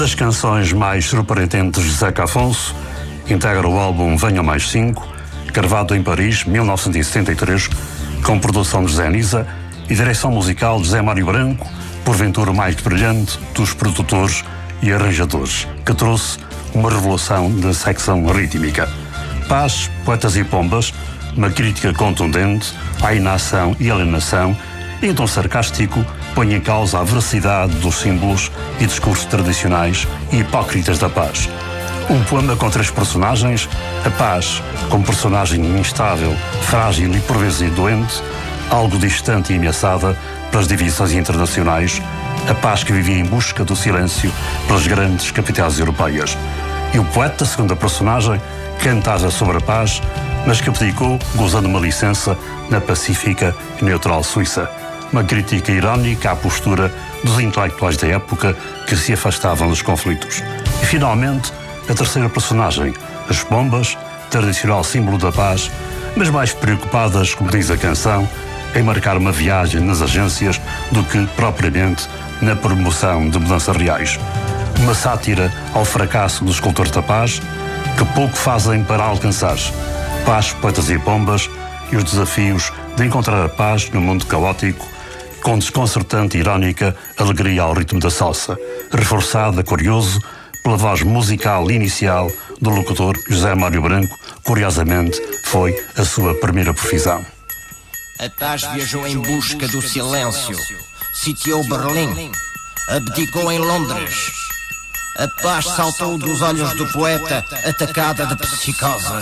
Das canções mais surpreendentes de Zeca Afonso, integra o álbum Venham Mais 5, gravado em Paris, 1973, com produção de Zé Nisa e direção musical de José Mário Branco, porventura o mais brilhante dos produtores e arranjadores, que trouxe uma revolução da secção rítmica. Paz, Poetas e Pombas, uma crítica contundente à inação e alienação, e em tom sarcástico põe em causa a veracidade dos símbolos e discursos tradicionais e hipócritas da paz. Um poema com três personagens: a paz como personagem instável, frágil e por vezes doente, algo distante e ameaçada pelas divisões internacionais, a paz que vivia em busca do silêncio pelas grandes capitais europeias. E o poeta, segunda personagem, cantava sobre a paz, mas que abdicou gozando uma licença na pacífica e neutral Suíça. Uma crítica irónica à postura dos intelectuais da época que se afastavam dos conflitos. E, finalmente, a terceira personagem, as pombas, tradicional símbolo da paz, mas mais preocupadas, como diz a canção, em marcar uma viagem nas agências do que, propriamente, na promoção de mudanças reais. Uma sátira ao fracasso dos escultores da paz, que pouco fazem para alcançar paz, poetas e pombas, e os desafios de encontrar a paz no mundo caótico, com desconcertante e irónica alegria ao ritmo da salsa, reforçada, curioso, pela voz musical inicial do locutor José Mário Branco. Curiosamente, foi a sua primeira profissão. A paz viajou em busca do silêncio, sitiou Berlim, abdicou em Londres. A paz saltou dos olhos do poeta, atacada de psicose.